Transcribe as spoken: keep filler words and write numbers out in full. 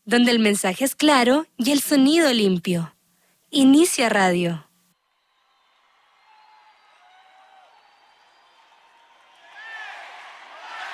donde el mensaje es claro y el sonido limpio. Inicia Radio.